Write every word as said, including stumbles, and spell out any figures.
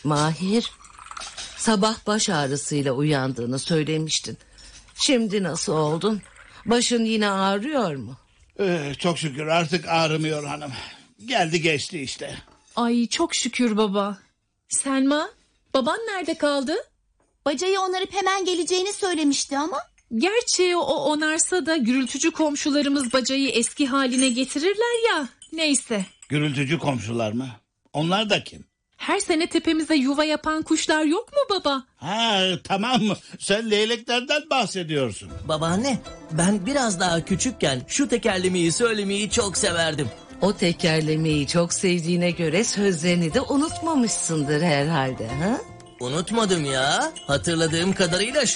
Mahir, sabah baş ağrısıyla uyandığını söylemiştin. Şimdi nasıl oldun? Başın yine ağrıyor mu? Ee, çok şükür artık ağrımıyor hanım. Geldi geçti işte. Ay çok şükür baba. Selma, baban nerede kaldı? Bacayı onarıp hemen geleceğini söylemişti ama. Gerçi o onarsa da gürültücü komşularımız bacayı eski haline getirirler ya. Neyse. Gürültücü komşular mı? Onlar da kim? Her sene tepemize yuva yapan kuşlar yok mu baba? Ha tamam mı? Sen leyleklerden bahsediyorsun. Babaanne, ben biraz daha küçükken şu tekerlemeyi söylemeyi çok severdim. O tekerlemeyi çok sevdiğine göre sözlerini de unutmamışsındır herhalde, ha? Unutmadım ya. Hatırladığım kadarıyla